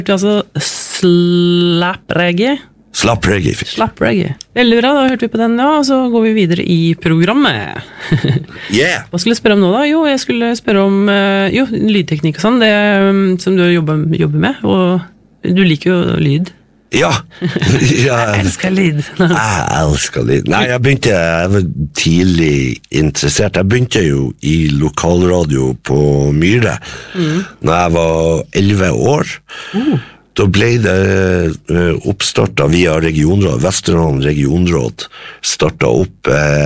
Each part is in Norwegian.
Altså Slap Reggae. Slap Reggae. Veldig bra, da hørte vi på den, ja, og så går vi videre i programmet. Yeah! Hva skulle jeg spørre om nå da? Jo, jeg skulle spørre om lydteknikk og sånn, det som du jobber med, og du liker jo lyd. Ja. Jeg elsker lyd. Jeg elsker lyd. Nei, jeg var tidlig interessert. Jeg begynte jo i lokalradio på Myre når jeg var 11 år. Da ble det oppstartet via regionråd, Vesterålen regionråd, startet opp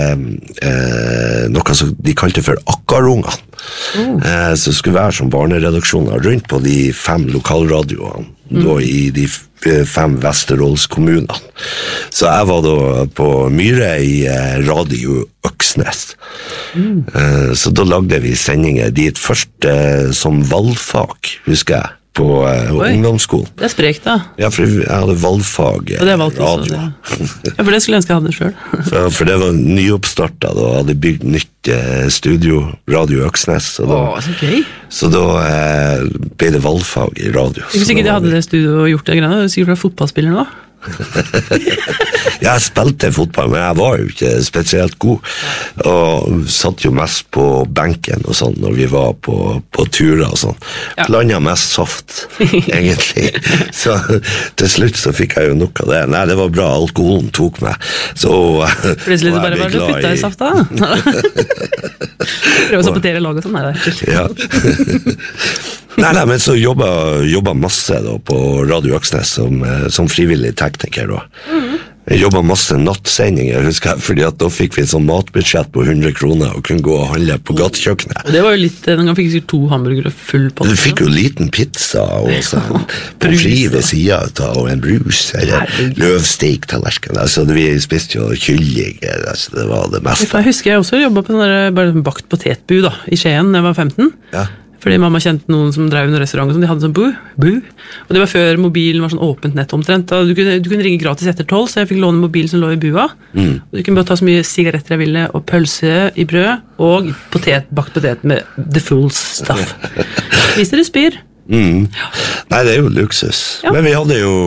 noe som de kalte for Akkarungene. Så det skulle være som barneredaksjoner rundt på de 5 lokalradioene, da i de 5 Vesterålskommunene. Så jeg var da på Myre i Radio Øksnes. Så da lagde vi sendinger dit først som valgfag, husker jeg. På ungdomsskolen. Det sprekt da. Ja, for jeg hadde valgfag radio. Ja, for det skulle jeg ønske jeg hadde selv. For det var nyoppstartet, da hadde bygd nytt studio, Radio Øksnes. Så gøy. Så da ble det valgfag i radio. Ikke sikkert jeg hadde det studio og gjort det greiene, du er sikkert fotballspiller nå. Jeg spilte fotball, men jeg var jo ikke spesielt god, og satt jo mest på benken og sånn når vi var på turer og sånn. Blandet mest saft, egentlig. Så til slutt så fikk jeg jo nok av det. Nei, det var bra, alkoholen tok meg. Så plutselig du bare var til å putte i saft da? Prøv å sabotere lag og sånn, nei det. Ja. Nei, men så jobbet masse da på Radio Øksnes som frivillig tekniker da. Jeg jobbet masse nattsendinger, husker jeg, fordi at da fikk vi en sånn matbudsjett på 100 kroner og kunne gå og handle på gatekjøkkenet. Og det var jo litt, den gang fikk jeg 2 hamburgere full på. Du fikk jo liten pizza og sånn, på fri ved siden av, og en brus, eller løvsteik-tallerken. Altså, vi spiste jo kylling, altså, det var det meste. Jeg husker jeg også jobbet på bare bakt potetbu da, i Skien da jeg var 15. Ja. Fordi mamma kjente noen som drev en restaurant og sånn, de hadde sånn bu. Og det var før mobilen var sånn åpent nett omtrent. Du kunne ringe gratis etter 12, så jeg fikk låne mobilen som lå i bua. Og du kunne bare ta så mye sigaretter jeg ville, og pølse i brød, og bakt potet med the full stuff. Viser det spyr? Nei, det er jo luksus. Men vi hadde jo,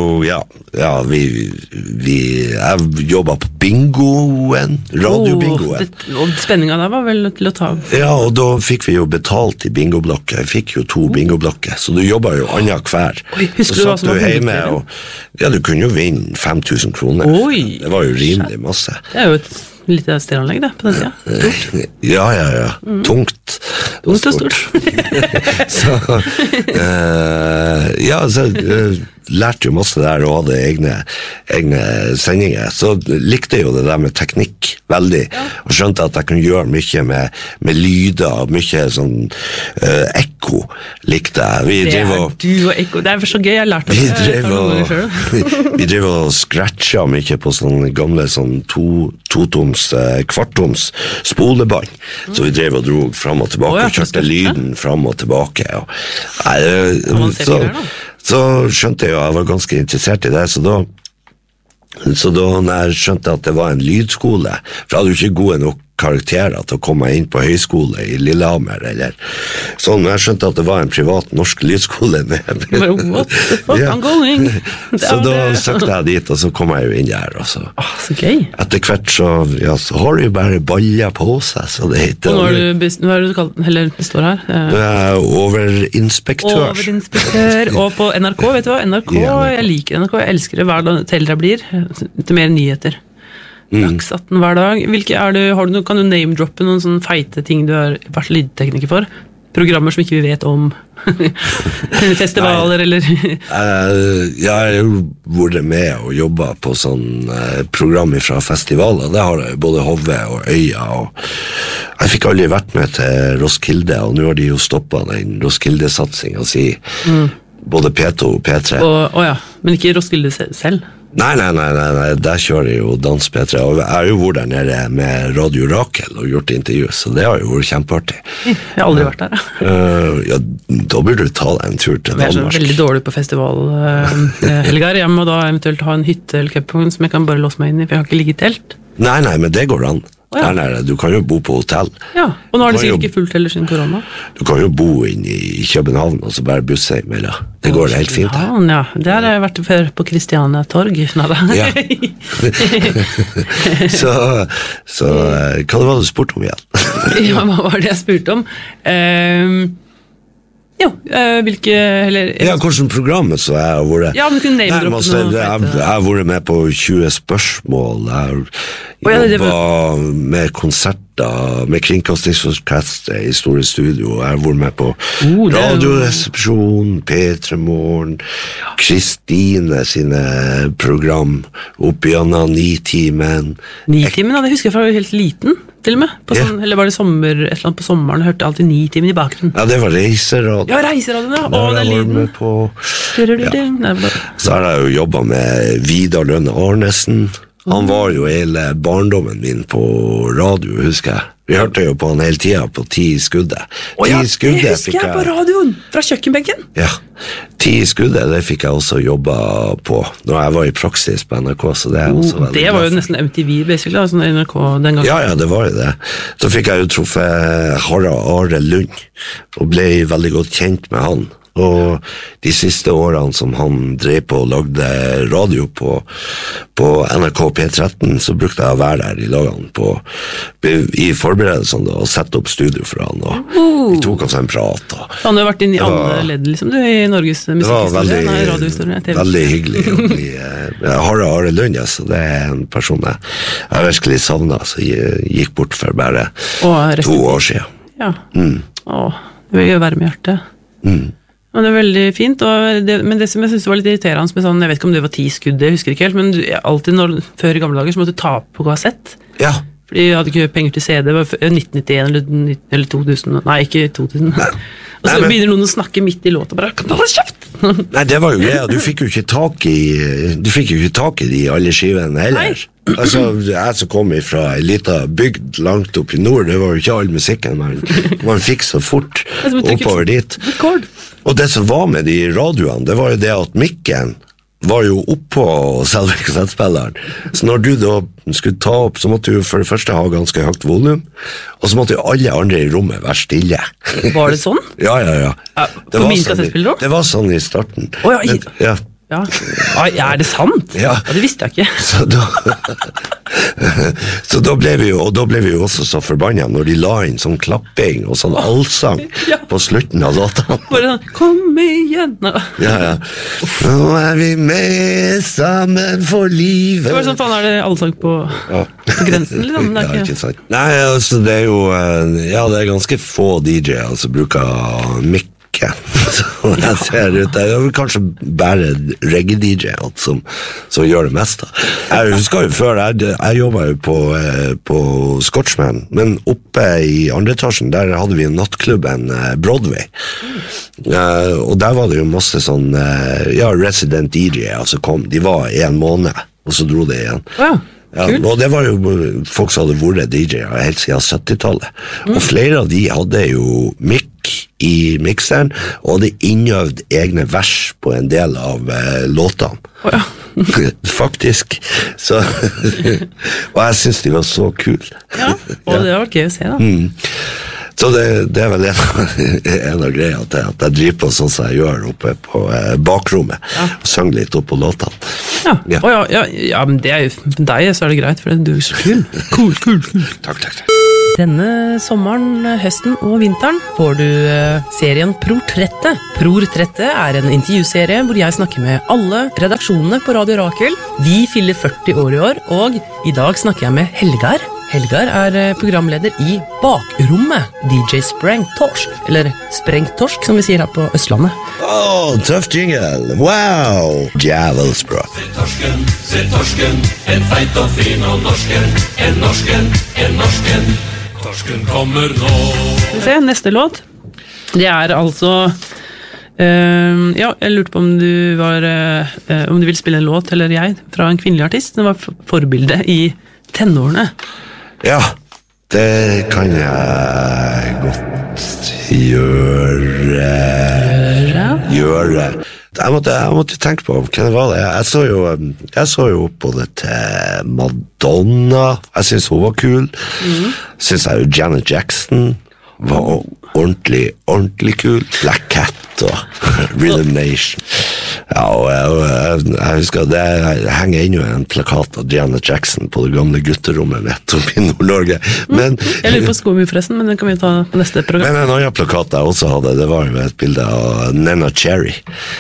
jeg jobbet på bingoen, radiobingoen. Og spenningen der var vel til å ta. Ja, og da fikk vi jo betalt i bingoblokker. Jeg fikk jo 2 bingoblokker, så du jobbet jo annet hver. Husker du hva som var hjemme? Ja, du kunne jo vinne 5 000 kroner. Det var jo rimelig masse. Det er jo et lite stereoanlegg det, på den tida. Stort. Ja. Tungt og stort. Så lærte jo masse der og hadde egne sendinger. Så likte jeg jo det der med teknikk veldig, og skjønte at jeg kunne gjøre mye med lyder, mye sånn ekko likte jeg. Du og ekko, det er så gøy, jeg lærte det. Vi drev og scratchet mye på sånne gamle sånn 2-toms, kvartoms spolebånd, så vi drev og drog frem og tilbake, og kjørte lyden frem og tilbake. Så skjønte jeg jo, jeg var ganske interessert i det, så da når jeg skjønte at det var en lydskole, for jeg hadde jo ikke gode nok karakterer til å komme inn på høyskole i Lillehammer, eller sånn, når jeg skjønte at det var en privat norsk lydskole what the fuck, I'm going. Så da søkte jeg dit, og så kom jeg jo inn der, og så gøy. Etter hvert så har du jo bare baller på seg, så det heter. Og hva er det du kaller, eller det står her? Overinspektør. Og på NRK, vet du hva? NRK, jeg liker NRK, jeg elsker det hver dag til eldre jeg blir, til mer nyheter. Dags 18 hver dag. Kan du name-droppe noen sånne feite ting du har vært lydtekniker for? Programmer som ikke vi vet om? Festivaler, eller? Jeg har jo vært med og jobbet på sånn program fra festivaler. Det har jeg både Hove og Øya. Jeg fikk aldri vært med til Roskilde, og nå har de jo stoppet den Roskilde-satsingen si. Både P2 og P3. Men ikke Roskilde selv? Nei, der kjører jeg jo Dans P3, og jeg har jo vært der nede med Radio Rakel og gjort intervju, så det har jo vært kjempeartig. Jeg har aldri vært der, da burde du ta deg en tur til Danmark. Jeg er så veldig dårlig på festival, Helgar. Jeg må da eventuelt ha en hytte eller camping som jeg kan bare låse meg inn i, for jeg har ikke ligget i telt. Nei, men det går an. ja. Der nede. Du kan jo bo på hotell. Ja, og nå har det Du kan sikkert ikke fullt heller siden korona. Du kan jo bo inn i København, og så bare busse imellom. Det går helt fint. Ja, det har jeg vært før på Christiania Torg. Ja. så hva var det du spurte om igjen? Ja, hva var det jeg spurte om? Hvilke eller, Ja, hvordan programmet så jeg har vært. Ja, men du kunne name-droppe noe. Jeg har vært med på 20 spørsmål. Jeg har jobbet med konserter, med Kringkastingsorkestret i store studio. Jeg har vært med på Radioresepsjon, P3 Morgen, Kristine sine program, opp gjennom 9-timen. 9-timen, ja, det husker jeg fra helt liten, til og med. Eller var det sommer, et eller annet på sommeren, jeg hørte alltid 9-timen i bakgrunnen. Ja, det var Reiseradio. Ja, Reiseradioen, ja. Å, den lyden. Så har jeg jo jobbet med Vidar Lønne Arnesen. Han var jo hele barndommen min på radio, husker jeg. Vi hørte jo på han hele tiden på 10 skuddet. Det husker jeg på radioen, fra kjøkkenbenken. Ja, 10 skuddet, det fikk jeg også jobbet på når jeg var i praksis på NRK, så det er også veldig det var jo nesten MTV, basically, altså NRK den gangen. Ja, det var jo det. Så fikk jeg jo truffet Harald Are Lund, og ble veldig godt kjent med han. Og de siste årene som han drev på og lagde radio på NRK P13, så brukte jeg å være der i lagene i forberedelsene og sette opp studio for han, og vi tok oss en prat. Han har jo vært inn i alle ledd, liksom, du, i Norges musikkhistorie, radiohistorie. Det var veldig hyggelig. Harald Are Lund, altså, det er en person jeg virkelig savnet, så jeg gikk bort for bare 2 år siden. Ja, det vil jo være med hjertet. Og det er veldig fint, men det som jeg synes var litt irriterende med sånn, jeg vet ikke om det var 10 skudd, jeg husker ikke helt, men alltid før i gamle dager så måtte du ta på kassett. Ja. Fordi jeg hadde ikke penger til CD, det var 1991 eller 2000, nei, ikke 2000. Og så begynner noen å snakke midt i låta, bare, kan du holde kjeft? Nei, det var jo greia, du fikk jo ikke tak i de alle skivene heller. Nei. Altså, jeg som kom fra en liten bygd langt opp i nord, det var jo ikke all musikken man fikk så fort oppover dit. Og det som var med de radioene, det var jo det at mikken var jo oppå selve kassettspilleren. Så når du da skulle ta opp, så måtte du for det første ha ganske høyt volum, og så måtte jo alle andre i rommet være stille. Var det sånn? Ja. På min kassettspiller da? Det var sånn i starten. Ja. Er det sant? Ja, det visste jeg ikke. Så da ble vi jo også så forbannet når de la inn sånn klapping og sånn allsang på slutten av låtene. Bare sånn, kom igjen! Ja. Nå er vi med sammen for livet. Det var sånn, faen, er det allsang på grensen, liksom? Ja, ikke sant. Nei, altså, det er jo, det er ganske få DJ-er som bruker mic. Så jeg ser ut, det er kanskje bare reggae-DJ som gjør det meste. Jeg husker jo før, jeg jobbet jo på Scotchman, men oppe i andre etasjen, der hadde vi nattklubben Broadway. Og der var det jo masse sånn, resident DJ, altså de var 1 måned, og så dro det igjen. Og det var jo folk som hadde vært DJ-er helt siden 70-tallet. Og flere av de hadde jo mic i mixeren, og hadde innøvd egne vers på en del av låtene. Faktisk. Så, og jeg synes de var så kul. Ja, og det var gøy å se da. Så det er vel en av greia at jeg driver på sånn som jeg gjør oppe på bakrommet, og synger litt opp på låtene. Ja, men det er jo for deg, så er det greit, for du er så kul. Kul. Takk. Denne sommeren, høsten og vinteren får du serien Portrettet. Portrettet er en intervjuserie hvor jeg snakker med alle redaksjonene på Radio Rakel. Vi fyller 40 år i år, og i dag snakker jeg med Helgar. Helgar er programleder i Bakrommet, DJ Sprengtorsk, eller Sprengtorsk som vi sier her på Østlandet. Tøff jingle, wow, djevelsbra. Se torsken, en feit og fin og norsken, en norsken, torsken kommer nå. Se, neste låt, det er altså, jeg lurte på om om du vil spille en låt, eller jeg, fra en kvinnelig artist, som var forbildet i tenårene. Ja, det kan jeg godt gjøre. jeg måtte tenke på hva det var. Jeg så jo på det til Madonna. Jeg synes hun var kul. Synes jeg jo Janet Jackson var ordentlig kul. Black Cat og Rhythm Nation. Ja, og jeg husker det henger inn jo en plakat av Janet Jackson på det gamle gutterommet mitt oppe i Nord-Norge. Men jeg lurer på skomi forresten, men den kan vi ta på neste program. Men en annen plakat jeg også hadde, det var jo et bilde av Nenna Cherry.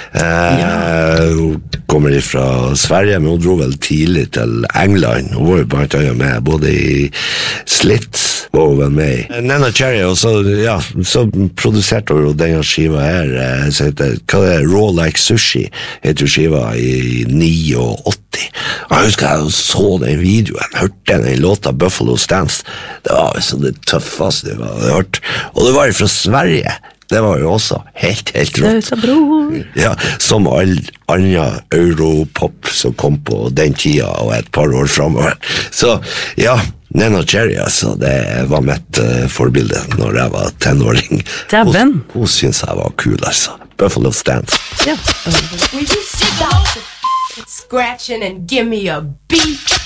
Hun kommer fra Sverige, men hun dro vel tidlig til England. Hun var jo blant annet med både i Slits var hun vel med i. Nenna Cherry, og så produserte hun jo denne skiva her, så heter, hva det Raw Like Sushi, heter jo skiva i 89. Jeg husker jeg så den videoen, hørte den låta Buffalo Stance. Det var jo det tøffeste jeg hadde hørt. Og det var jo fra Sverige. Det var jo også helt rått. Ja, som all annen europop som kom på den tida og et par år fremover. Så ja, Nenna Cherry, altså, det var mitt forbilde når jeg var tenåring. Hun synes jeg var kul, altså. Buffalo Stance. Will you sit down, scratching and give me a beat?